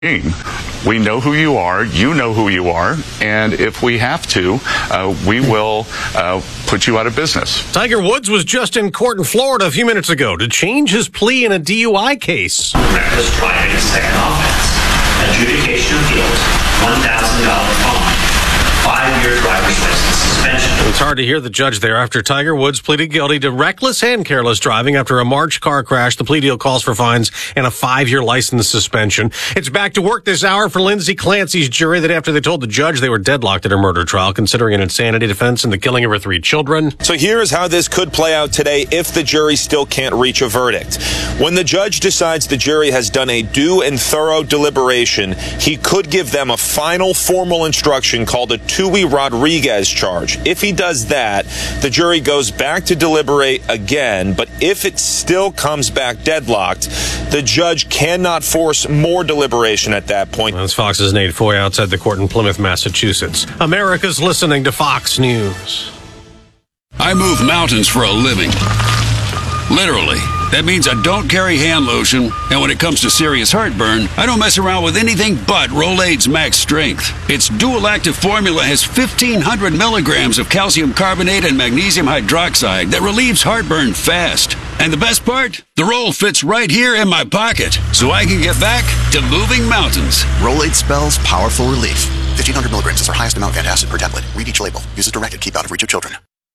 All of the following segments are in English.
We know who you are, you know who you are, and if we have to, we will put you out of business. Tiger Woods was just in court in Florida a few minutes ago to change his plea in a DUI case. Reckless driving, second offense, adjudication of guilt, $1,000 fine, 5-year driver's license suspension. It's hard to hear the judge there after Tiger Woods pleaded guilty to reckless and careless driving after a March car crash. The plea deal calls for fines and a 5-year license suspension. It's back to work this hour for Lindsay Clancy's jury that after they told the judge they were deadlocked at her murder trial, considering an insanity defense and the killing of her 3 children. So here's how this could play out today if the jury still can't reach a verdict. When the judge decides the jury has done a due and thorough deliberation, he could give them a final formal instruction called a Tui Rodriguez charge. If he does that, the jury goes back to deliberate again, but if it still comes back deadlocked, the judge cannot force more deliberation at that point. That's Fox's Nate Foy outside the court in Plymouth, Massachusetts. America's listening to Fox News. I move mountains for a living. Literally. That means I don't carry hand lotion, and when it comes to serious heartburn, I don't mess around with anything but Rolaids Max Strength. Its dual-active formula has 1,500 milligrams of calcium carbonate and magnesium hydroxide that relieves heartburn fast. And the best part? The roll fits right here in my pocket, so I can get back to moving mountains. Rolaids spells powerful relief. 1,500 milligrams is our highest amount of antacid per tablet. Read each label. Use as directed. Keep out of reach of children.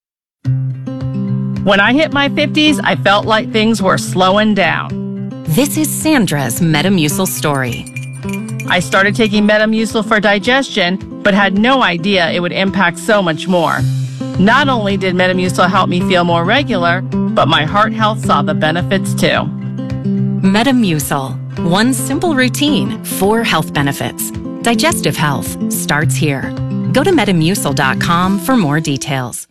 When I hit my 50s, I felt like things were slowing down. This is Sandra's Metamucil story. I started taking Metamucil for digestion, but had no idea it would impact so much more. Not only did Metamucil help me feel more regular, but my heart health saw the benefits too. Metamucil. One simple routine, 4 health benefits. Digestive health starts here. Go to Metamucil.com for more details.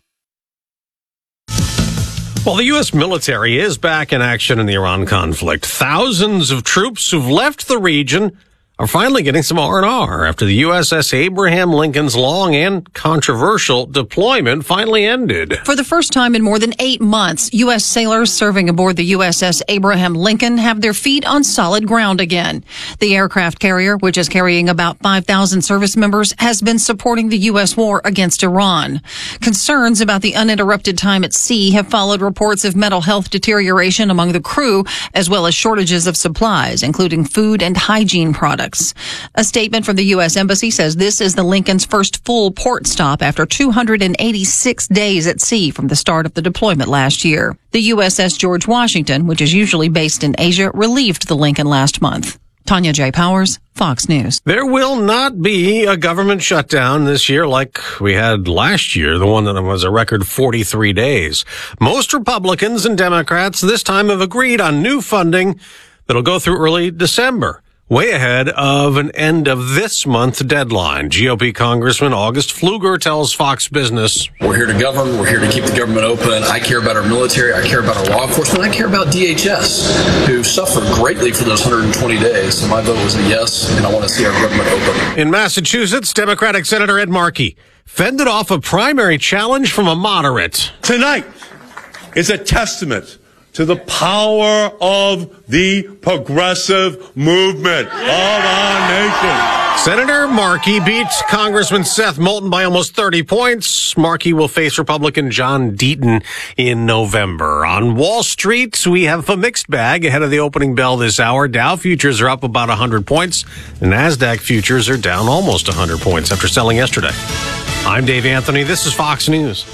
Well, the U.S. military is back in action in the Iran conflict. Thousands of troops who've left the region are finally getting some R&R after the USS Abraham Lincoln's long and controversial deployment finally ended. For the first time in more than 8 months, U.S. sailors serving aboard the USS Abraham Lincoln have their feet on solid ground again. The aircraft carrier, which is carrying about 5,000 service members, has been supporting the U.S. war against Iran. Concerns about the uninterrupted time at sea have followed reports of mental health deterioration among the crew, as well as shortages of supplies, including food and hygiene products. A statement from the U.S. Embassy says this is the Lincoln's first full port stop after 286 days at sea from the start of the deployment last year. The USS George Washington, which is usually based in Asia, relieved the Lincoln last month. Tanya J. Powers, Fox News. There will not be a government shutdown this year like we had last year, the one that was a record 43 days. Most Republicans and Democrats this time have agreed on new funding that'll go through early December, way ahead of an end of this month deadline. GOP Congressman August Pfluger tells Fox Business, "We're here to govern. We're here to keep the government open. I care about our military. I care about our law enforcement. I care about DHS, who suffered greatly for those 120 days. So my vote was a yes, and I want to see our government open." In Massachusetts, Democratic Senator Ed Markey fended off a primary challenge from a moderate. Tonight is a testament to the power of the progressive movement of our nation. Senator Markey beat Congressman Seth Moulton by almost 30 points. Markey will face Republican John Deaton in November. On Wall Street, we have a mixed bag ahead of the opening bell this hour. Dow futures are up about 100 points, and NASDAQ futures are down almost 100 points after selling yesterday. I'm Dave Anthony. This is Fox News.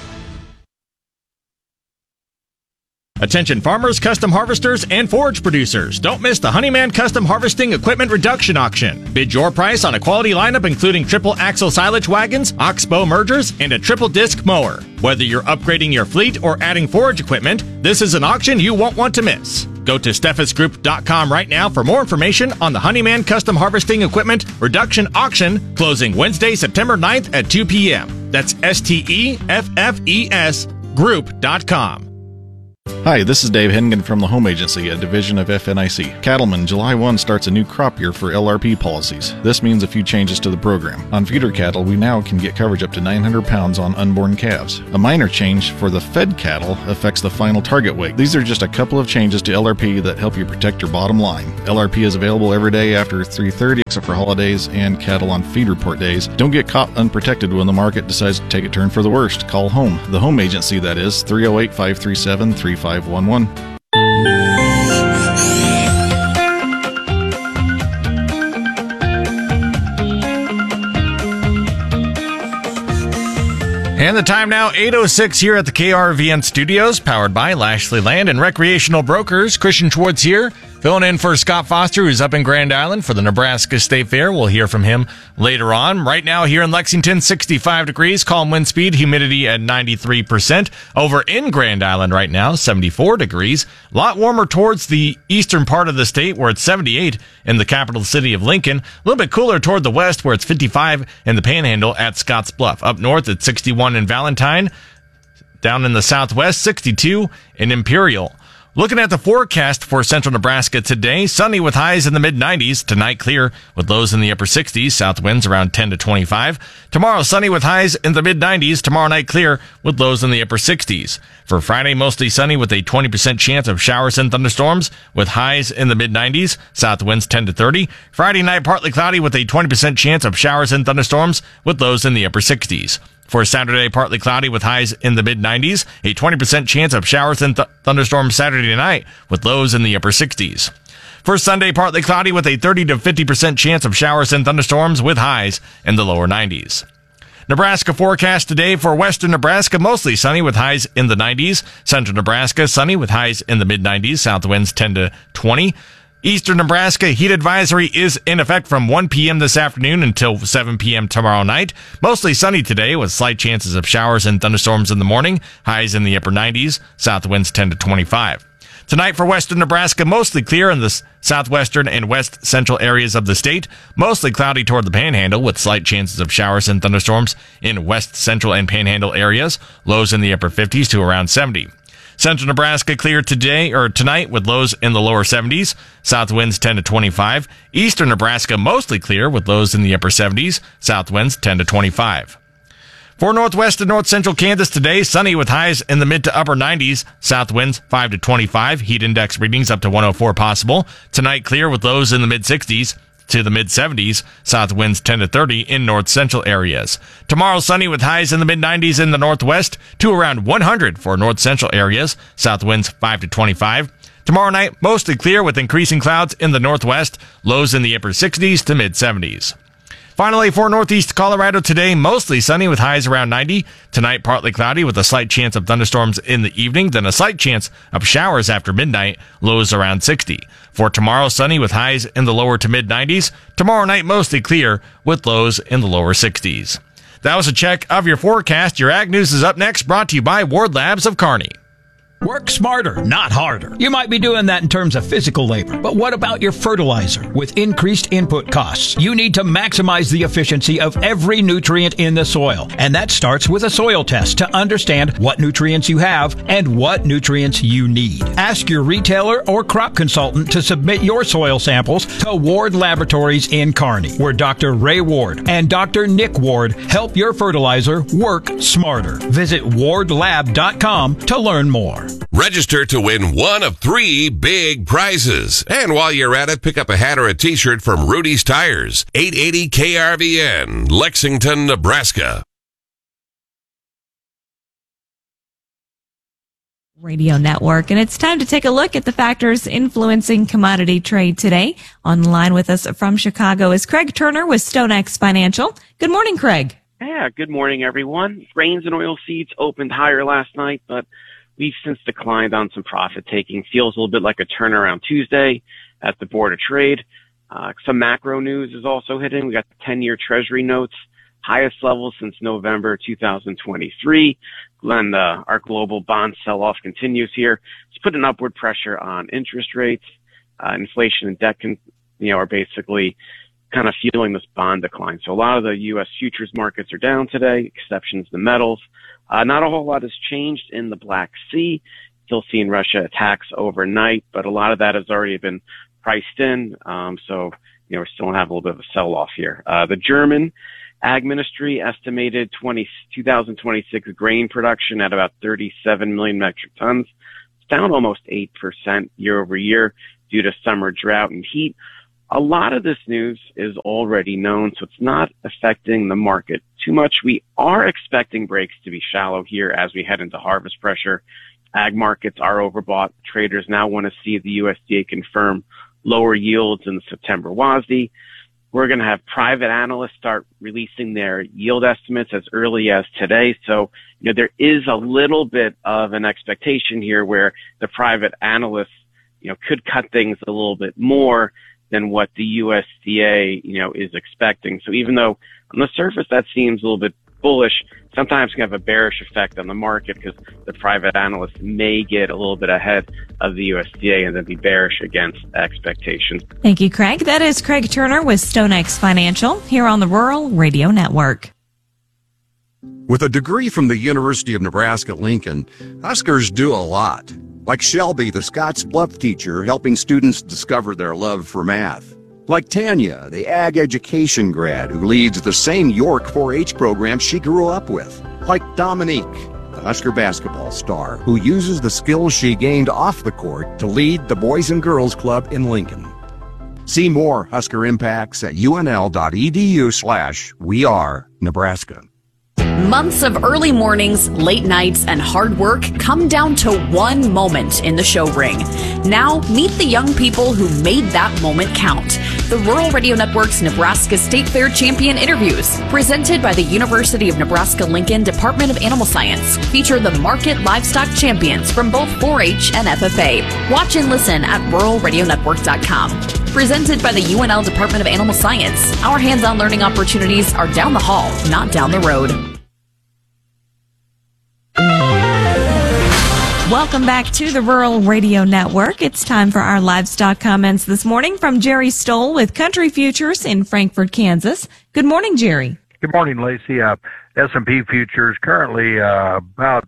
Attention farmers, custom harvesters, and forage producers. Don't miss the Honeyman Custom Harvesting Equipment Reduction Auction. Bid your price on a quality lineup including triple axle silage wagons, ox-bow mergers, and a triple disc mower. Whether you're upgrading your fleet or adding forage equipment, this is an auction you won't want to miss. Go to steffesgroup.com right now for more information on the Honeyman Custom Harvesting Equipment Reduction Auction, closing Wednesday, September 9th at 2 p.m. That's STEFFES group.com. Hi, this is Dave Hennigan from the Home Agency, a division of FNIC. Cattlemen, July 1 starts a new crop year for LRP policies. This means a few changes to the program. On feeder cattle, we now can get coverage up to 900 pounds on unborn calves. A minor change for the fed cattle affects the final target weight. These are just a couple of changes to LRP that help you protect your bottom line. LRP is available every day after 3:30 except for holidays and cattle on feed report days. Don't get caught unprotected when the market decides to take a turn for the worst. Call home. The Home Agency, that is, 308-537-3511. And the time now, 8:06 here at the KRVN Studios, powered by Lashley Land and Recreational Brokers. Christian Schwartz here, filling in for Scott Foster, who's up in Grand Island for the Nebraska State Fair. We'll hear from him later on. Right now here in Lexington, 65 degrees, calm wind speed, humidity at 93%. Over in Grand Island right now, 74 degrees. A lot warmer towards the eastern part of the state, where it's 78 in the capital city of Lincoln. A little bit cooler toward the west, where it's 55 in the Panhandle at Scotts Bluff. Up north, it's 61 in Valentine. Down in the southwest, 62 in Imperial. Looking at the forecast for central Nebraska today, sunny with highs in the mid-90s. Tonight, clear with lows in the upper 60s. South winds around 10 to 25. Tomorrow, sunny with highs in the mid-90s. Tomorrow night, clear with lows in the upper 60s. For Friday, mostly sunny with a 20% chance of showers and thunderstorms with highs in the mid-90s. South winds 10 to 30. Friday night, partly cloudy with a 20% chance of showers and thunderstorms with lows in the upper 60s. For Saturday, partly cloudy with highs in the mid-90s, a 20% chance of showers and thunderstorms Saturday night with lows in the upper 60s. For Sunday, partly cloudy with a 30 to 50% chance of showers and thunderstorms with highs in the lower 90s. Nebraska forecast today for western Nebraska, mostly sunny with highs in the 90s. Central Nebraska, sunny with highs in the mid-90s. South winds 10 to 20. Eastern Nebraska, heat advisory is in effect from 1 p.m. this afternoon until 7 p.m. tomorrow night. Mostly sunny today with slight chances of showers and thunderstorms in the morning. Highs in the upper 90s. South winds 10 to 25. Tonight for western Nebraska, mostly clear in the southwestern and west central areas of the state. Mostly cloudy toward the Panhandle with slight chances of showers and thunderstorms in west central and Panhandle areas. Lows in the upper 50s to around 70. Central Nebraska clear today or tonight with lows in the lower 70s. South winds 10 to 25. Eastern Nebraska mostly clear with lows in the upper 70s. South winds 10 to 25. For northwest and north central Kansas today, sunny with highs in the mid to upper 90s. South winds 5 to 25. Heat index readings up to 104 possible. Tonight clear with lows in the mid 60s to the mid-70s. South winds 10 to 30 in north central areas. Tomorrow, sunny with highs in the mid-90s in the northwest to around 100 for north central areas. South winds 5 to 25. Tomorrow night, mostly clear with increasing clouds in the northwest. Lows in the upper 60s to mid-70s. Finally, for northeast Colorado today, mostly sunny with highs around 90. Tonight, partly cloudy with a slight chance of thunderstorms in the evening, then a slight chance of showers after midnight, lows around 60. For tomorrow, sunny with highs in the lower to mid-90s. Tomorrow night, mostly clear with lows in the lower 60s. That was a check of your forecast. Your Ag News is up next, brought to you by Ward Labs of Kearney. Work smarter, not harder. You might be doing that in terms of physical labor, but what about your fertilizer? With increased input costs, you need to maximize the efficiency of every nutrient in the soil. And that starts with a soil test to understand what nutrients you have and what nutrients you need. Ask your retailer or crop consultant to submit your soil samples to Ward Laboratories in Kearney, where Dr. Ray Ward and Dr. Nick Ward help your fertilizer work smarter. Visit wardlab.com to learn more. Register to win one of 3 big prizes. And while you're at it, pick up a hat or a t-shirt from Rudy's Tires, 880 KRVN, Lexington, Nebraska. Radio Network, and it's time to take a look at the factors influencing commodity trade today. On the line with us from Chicago is Craig Turner with StoneX Financial. Good morning, Craig. Yeah, good morning, everyone. Grains and oilseeds opened higher last night, but we've since declined on some profit taking. Feels a little bit like a turnaround Tuesday at the Board of Trade. Some macro news is also hitting. We got the 10-year Treasury notes, highest level since November 2023. And our global bond sell-off continues here. It's putting upward pressure on interest rates. Inflation and debt are basically kind of fueling this bond decline. So a lot of the U.S. futures markets are down today, exceptions the metals. Not a whole lot has changed in the Black Sea. Still seeing Russia attacks overnight, but a lot of that has already been priced in. So, we're still going to have a little bit of a sell-off here. The German Ag Ministry estimated 2026 grain production at about 37 million metric tons. It's down almost 8% year over year due to summer drought and heat. A lot of this news is already known, so it's not affecting the market too much. We are expecting breaks to be shallow here as we head into harvest pressure. Ag markets are overbought. Traders now want to see the USDA confirm lower yields in the September WASDE. We're going to have private analysts start releasing their yield estimates as early as today. So, there is a little bit of an expectation here where the private analysts, could cut things a little bit more than what the USDA, is expecting. So even though on the surface that seems a little bit bullish, sometimes can have a bearish effect on the market because the private analysts may get a little bit ahead of the USDA and then be bearish against expectations. Thank you, Craig. That is Craig Turner with StoneX Financial here on the Rural Radio Network. With a degree from the University of Nebraska-Lincoln, Huskers do a lot. Like Shelby, the Scotts Bluff teacher, helping students discover their love for math. Like Tanya, the ag education grad who leads the same York 4-H program she grew up with. Like Dominique, the Husker basketball star who uses the skills she gained off the court to lead the Boys and Girls Club in Lincoln. See more Husker impacts at unl.edu/wearenebraska. Months of early mornings, late nights, and hard work come down to one moment in the show ring. Now, meet the young people who made that moment count. The Rural Radio Network's Nebraska State Fair Champion Interviews, presented by the University of Nebraska-Lincoln Department of Animal Science, feature the market livestock champions from both 4-H and FFA. Watch and listen at ruralradionetwork.com. Presented by the UNL Department of Animal Science, our hands-on learning opportunities are down the hall, not down the road. Welcome back to the Rural Radio Network. It's time for our livestock comments this morning from Jerry Stoll with Country Futures in Frankfort, Kansas. Good morning, Jerry. Good morning, Lacey. S&P futures currently about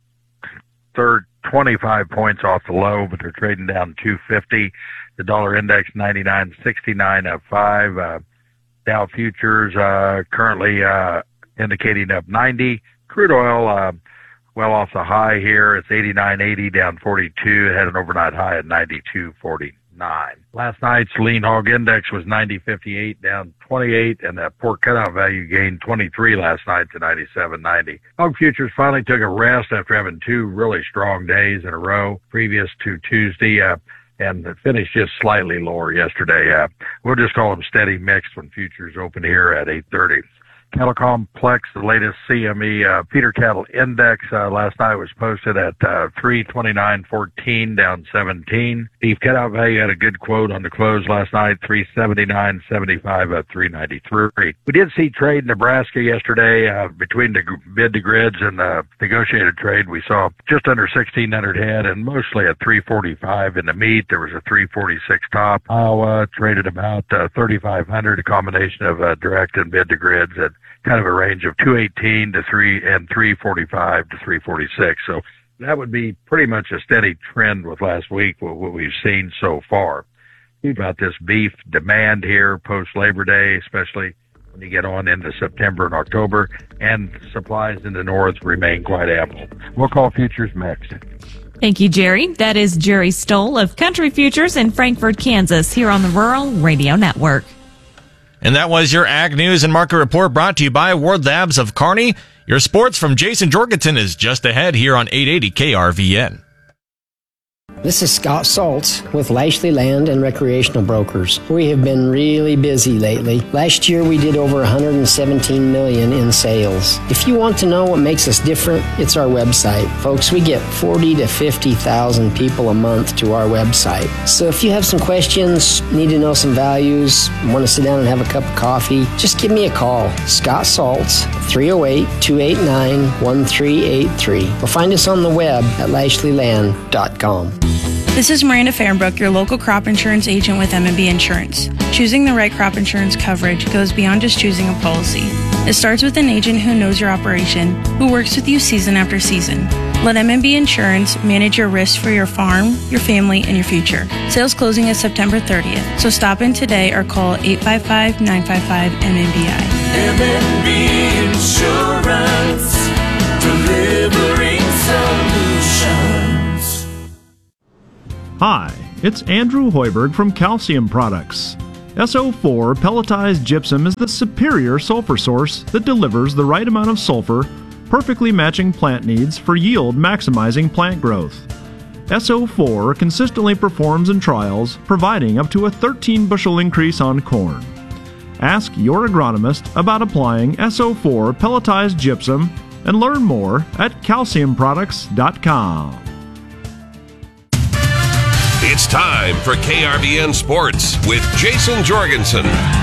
25 points off the low, but they're trading down 250. The dollar index 99.69 up 5. Dow futures currently indicating up 90. Crude oil well off the high here. It's 89.80 down 42. It had an overnight high at 92.49. Last night's lean hog index was 90.58 down 28, and that pork cutout value gained 23 last night to 97.90. Hog futures finally took a rest after having 2 really strong days in a row previous to Tuesday. And it finished just slightly lower yesterday. We'll just call them steady mixed when futures open here at 8:30. Cattle Complex, the latest CME feeder cattle index last night was posted at 329.14 down 17. Beef cutout value had a good quote on the close last night, 379.75 at 393. We did see trade in Nebraska yesterday between the bid to grids and the negotiated trade. We saw just under 1,600 head and mostly at 345 in the meat. There was a 346 top. Iowa traded about 3,500, a combination of direct and bid to grids at kind of a range of 218 to 345 to 346. So that would be pretty much a steady trend with last week, what we've seen so far. About this beef demand here post Labor Day, especially when you get on into September and October, and supplies in the north remain quite ample. We'll call futures mixed. Thank you, Jerry. That is Jerry Stoll of Country Futures in Frankfort, Kansas, here on the Rural Radio Network. And that was your Ag News and Market Report brought to you by Ward Labs of Kearney. Your sports from Jason Jorgensen is just ahead here on 880 KRVN. This is Scott Saltz with Lashley Land and Recreational Brokers. We have been really busy lately. Last year we did over $117 million in sales. If you want to know what makes us different, it's our website. Folks, we get 40 to 50,000 people a month to our website. So if you have some questions, need to know some values, want to sit down and have a cup of coffee, just give me a call. Scott Saltz, 308-289-1383. Or find us on the web at lashleyland.com. This is Miranda Fahrenbrook, your local crop insurance agent with M&B Insurance. Choosing the right crop insurance coverage goes beyond just choosing a policy. It starts with an agent who knows your operation, who works with you season after season. Let M&B Insurance manage your risks for your farm, your family, and your future. Sales closing is September 30th, so stop in today or call 855-955-MNBI. M&B Insurance, delivering solutions. Hi, it's Andrew Hoiberg from Calcium Products. SO4 pelletized gypsum is the superior sulfur source that delivers the right amount of sulfur, perfectly matching plant needs for yield maximizing plant growth. SO4 consistently performs in trials, providing up to a 13 bushel increase on corn. Ask your agronomist about applying SO4 pelletized gypsum and learn more at calciumproducts.com. It's time for KRVN Sports with Jason Jorgensen.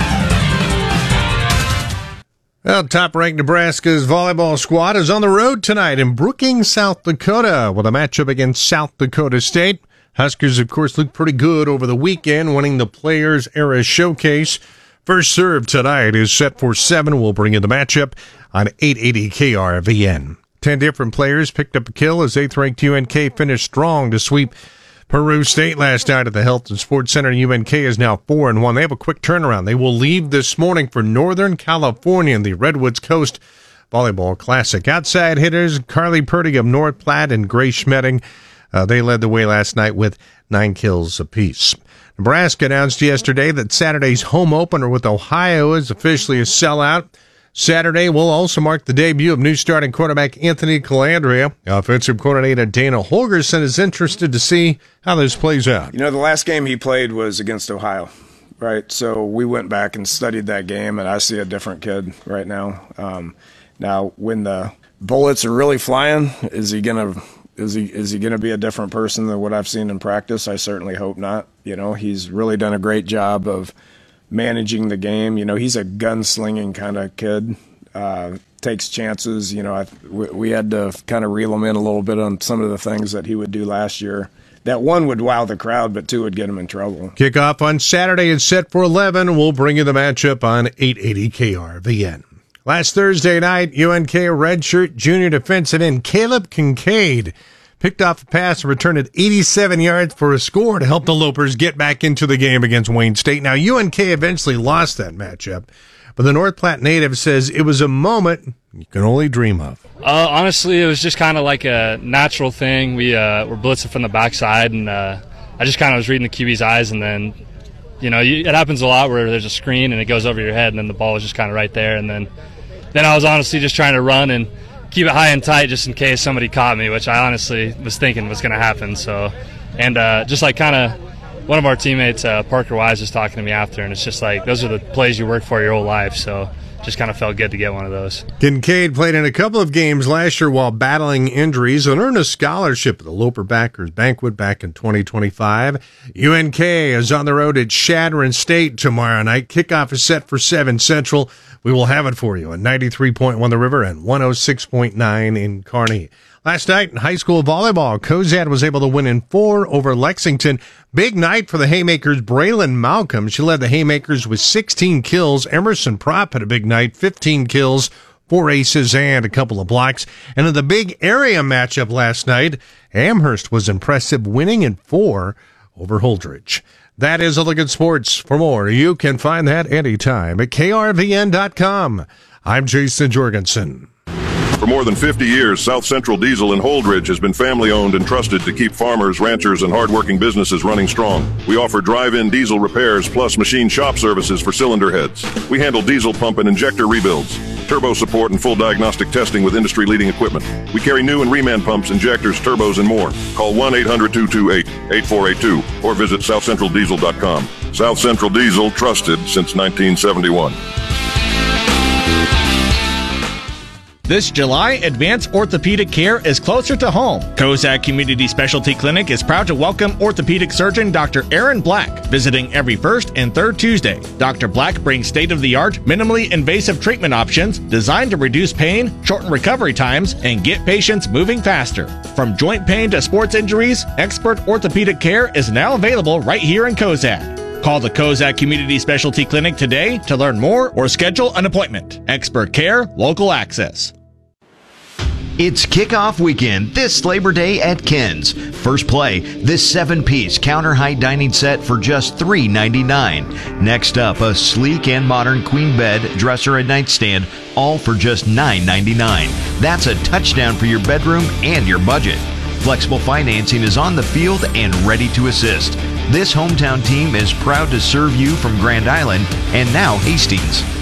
Well, top-ranked Nebraska's volleyball squad is on the road tonight in Brookings, South Dakota, with a matchup against South Dakota State. Huskers, of course, looked pretty good over the weekend, winning the Players Era Showcase. First serve tonight is set for 7. We'll bring you the matchup on 880 KRVN. 10 different players picked up a kill as 8th-ranked UNK finished strong to sweep Peru State last night at the Health and Sports Center. UNK is now 4-1. They have a quick turnaround. They will leave this morning for Northern California in the Redwoods Coast Volleyball Classic. Outside hitters, Carly Purdy of North Platte and Grace Schmedding, they led the way last night with 9 kills apiece. Nebraska announced yesterday that Saturday's home opener with Ohio is officially a sellout. Saturday will also mark the debut of new starting quarterback Anthony Calandria. Offensive coordinator Dana Holgerson is interested to see how this plays out. You know, the last game he played was against Ohio, right? So we went back and studied that game, and I see a different kid right now. Now, when the bullets are really flying, is he gonna be a different person than what I've seen in practice? I certainly hope not. You know, he's really done a great job of managing the game. You know, he's a gunslinging kind of kid, takes chances. You know, we had to kind of reel him in a little bit on some of the things that he would do last year. That one would wow the crowd, but 2 would get him in trouble. Kickoff on Saturday is set for 11. We'll bring you the matchup on 880 KRVN. Last Thursday night, UNK redshirt junior defensive end Caleb Kincaid picked off a pass and returned it 87 yards for a score to help the Lopers get back into the game against Wayne State. Now, UNK eventually lost that matchup, but the North Platte native says it was a moment you can only dream of. Honestly, it was just kind of like a natural thing. We were blitzing from the backside, and I just kind of was reading the QB's eyes, and then, you know, it happens a lot where there's a screen and it goes over your head, and then the ball was just kind of right there, and then I was honestly just trying to run and keep it high and tight just in case somebody caught me, which I honestly was thinking was going to happen. So, and just like kind of one of our teammates, Parker Wise, was talking to me after, and it's just like those are the plays you work for your whole life. So just kind of felt good to get one of those. Kincaid played in a couple of games last year while battling injuries and earned a scholarship at the Loper Backers Banquet back in 2025. UNK is on the road at Chadron State tomorrow night. Kickoff is set for 7 Central. We will have it for you at 93.1 The River and 106.9 in Kearney. Last night in high school volleyball, Cozad was able to win in 4 over Lexington. Big night for the Haymakers' Braylon Malcolm. She led the Haymakers with 16 kills. Emerson Propp had a big night, 15 kills, 4 aces, and a couple of blocks. And in the big area matchup last night, Amherst was impressive, winning in 4 over Holdridge. That is a look at sports. For more, you can find that anytime at krvn.com. I'm Jason Jorgensen. For more than 50 years, South Central Diesel in Holdridge has been family-owned and trusted to keep farmers, ranchers, and hardworking businesses running strong. We offer drive-in diesel repairs plus machine shop services for cylinder heads. We handle diesel pump and injector rebuilds, turbo support, and full diagnostic testing with industry-leading equipment. We carry new and reman pumps, injectors, turbos, and more. Call 1-800-228-8482 or visit southcentraldiesel.com. South Central Diesel, trusted since 1971. This July, advanced orthopedic care is closer to home. Cozad Community Specialty Clinic is proud to welcome orthopedic surgeon Dr. Aaron Black, visiting every first and third Tuesday. Dr. Black brings state-of-the-art, minimally invasive treatment options designed to reduce pain, shorten recovery times, and get patients moving faster. From joint pain to sports injuries, expert orthopedic care is now available right here in Cozad. Call the Cozad Community Specialty Clinic today to learn more or schedule an appointment. Expert care, local access. It's kickoff weekend this Labor Day at Ken's. First play, this 7-piece counter height dining set for just $3.99. Next up, a sleek and modern queen bed, dresser, and nightstand, all for just $9.99. That's a touchdown for your bedroom and your budget. Flexible financing is on the field and ready to assist. This hometown team is proud to serve you from Grand Island and now Hastings.